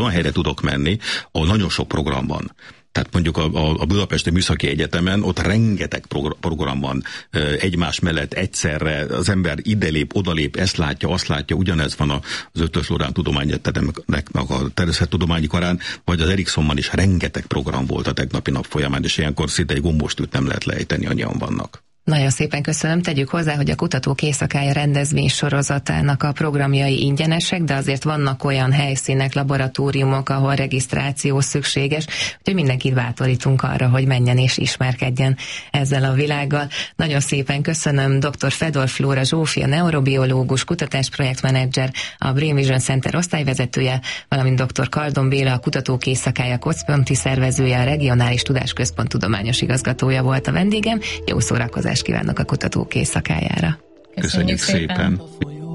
olyan helyre tudok menni, ahol nagyon sok program van. Tehát mondjuk a Budapesti Műszaki Egyetemen ott rengeteg program van egymás mellett egyszerre, az ember ide-lép, odalép, ezt látja, azt látja, ugyanez van az Ötvös Loránd Tudományegyetemnek a természettudományi karán, vagy az Ericssonban is rengeteg program volt a tegnapi nap folyamán, és ilyenkor szinte egy gombostűt nem lehet lejteni, annyian vannak. Nagyon szépen köszönöm. Tegyük hozzá, hogy a Kutatók Éjszakája rendezvény sorozatának a programjai ingyenesek, de azért vannak olyan helyszínek, laboratóriumok, ahol regisztráció szükséges, úgyhogy mindenkit bátorítunk arra, hogy menjen és ismerkedjen ezzel a világgal. Nagyon szépen köszönöm dr. Fedor Flóra Zsófia, neurobiológus, kutatásprojektmenedzser, a Brain Vision Center osztályvezetője, valamint dr. Kardon Béla, a Kutatók Éjszakája központi szervezője, a Regionális Tudásközpont tudományos igazgatója volt a vendégem. Jó szórakozást kívánok a Kutatók Éjszakájára. Köszönjük szépen!